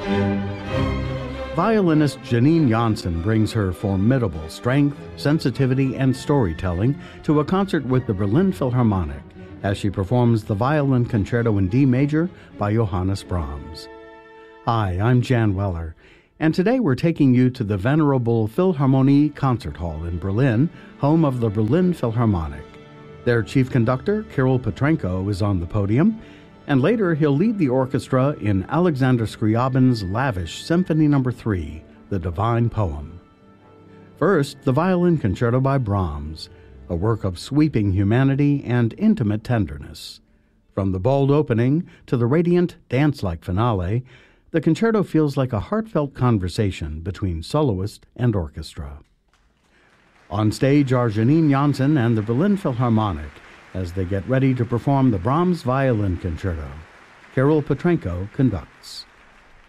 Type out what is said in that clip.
Violinist Janine Janssen brings her formidable strength, sensitivity, and storytelling to a concert with the Berlin Philharmonic as she performs the Violin Concerto in D Major by Johannes Brahms. Hi, I'm Jan Weller, and today we're taking you to the venerable Philharmonie Concert Hall in Berlin, home of the Berlin Philharmonic. Their chief conductor, Kirill Petrenko, is on the podium, and later he'll lead the orchestra in Alexander Scriabin's lavish Symphony No. 3, The Divine Poem. First, the Violin Concerto by Brahms, a work of sweeping humanity and intimate tenderness. From the bold opening to the radiant, dance-like finale, the concerto feels like a heartfelt conversation between soloist and orchestra. On stage are Janine Janssen and the Berlin Philharmonic as they get ready to perform the Brahms Violin Concerto. Kirill Petrenko conducts.